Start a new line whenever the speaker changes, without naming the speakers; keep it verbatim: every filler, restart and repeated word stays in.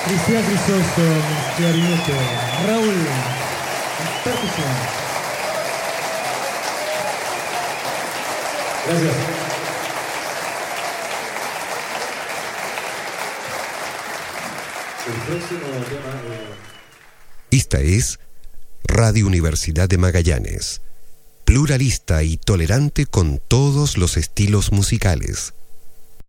Cristian Crisóstomo, clarinete. Raúl, percusión.
Gracias. El próximo tema. Eh...
Esta es Radio Universidad de Magallanes, pluralista y tolerante con todos los estilos musicales.